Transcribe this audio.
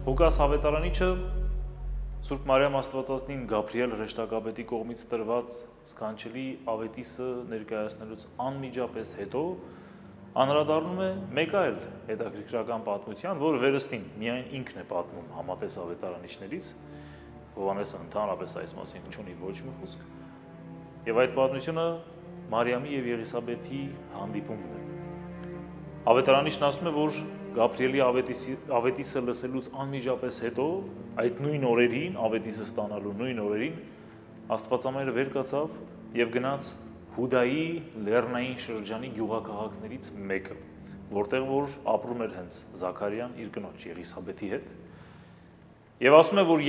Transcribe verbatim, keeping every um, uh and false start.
Ղուկաս Ավետարանիչը Սուրբ Մարիամ Աստվածածնին Գաբրիել հրեշտակապետի կողմից տրված սքանչելի ավետիսը ներկայացնելուց անմիջապես հետո անդրադառնում է մեկ այլ հետաքրքրական պատմության, որ վերստին միայն ինքն է պատմում համատես ավետարանիչներից, Հովհաննեսը ընդհանրապես այս մասին չունի ոչ մի խոսք, եւ այդ պատմությունը Մարիամի եւ Եղիսաբեթի հանդիպումն է։ Ավետարանիչն ասում է, որ Գաբրիելի ավետիսը, ավետիսը լսելուց անմիջապես հետո, այդ նույն օրերին, ավետիսը ստանալու նույն օրերին, Աստվածամայրը վեր կացավ եւ գնաց Հուդայի լեռնային շրջանի գյուղաքաղաքներից մեկը, որտեղ որ ապրում էր հենց Զաքարիան իր կնոջ Եղիսաբեթի հետ, եւ ասում է, որ